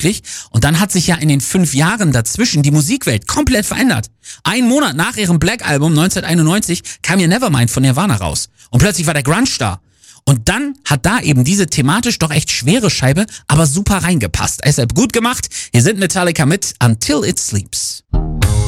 möglich. Und dann hat sich ja in den 5 Jahren dazwischen die Musikwelt komplett verändert. 1 Monat nach ihrem Black-Album 1991 kam ja Nevermind von Nirvana raus. Und plötzlich war der Grunge da. Und dann hat da eben diese thematisch doch echt schwere Scheibe aber super reingepasst. Deshalb gut gemacht. Hier sind Metallica mit Until It Sleeps.